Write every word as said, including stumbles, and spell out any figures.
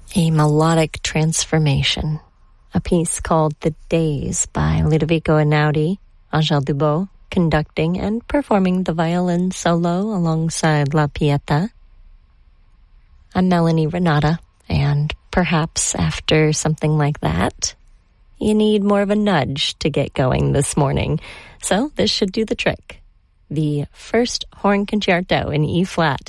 A melodic transformation, a piece called The Days by Ludovico Einaudi, Angèle Dubos conducting and performing the violin solo alongside La Pieta. I'm Melanie Renata, and perhaps after something like that, you need more of a nudge to get going this morning. So this should do the trick. The first horn concerto in E-flat